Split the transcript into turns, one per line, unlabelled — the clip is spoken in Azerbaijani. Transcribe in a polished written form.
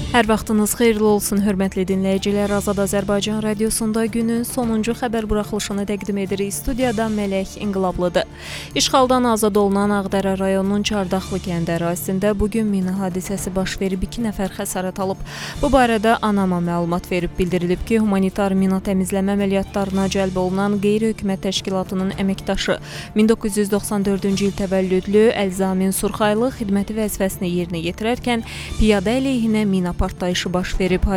Hər vaxtınız xeyirli olsun, hörmətli dinləyicilər. Azad Azərbaycan radiosunda günün sonuncu xəbər buraxılışını təqdim edirik. Studiyada Mələk İnqilablıdır. İşğaldan azad olunan Ağdərə rayonunun Çardaxlı kəndi ərazisində bugün mina hadisəsi baş verib, 2 nəfər xəsarət alıb. Bu barədə ANAMA məlumat verib. Bildirilib ki, humanitar mina təmizləmə əməliyyatlarına cəlb olunan qeyri-hökumət təşkilatının əməkdaşı 1994-cü il təvəllüdlü Əlzamin Surxaylı xidməti vəzifəsini yerinə yetirərkən piyada əleyhinə mina partlayışı baş verib.